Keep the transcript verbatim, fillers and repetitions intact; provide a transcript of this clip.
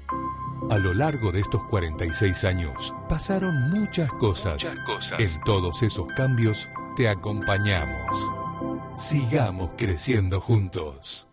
A lo largo de estos cuarenta y seis años pasaron muchas cosas. Muchas cosas. En todos esos cambios te acompañamos. Sigamos creciendo juntos.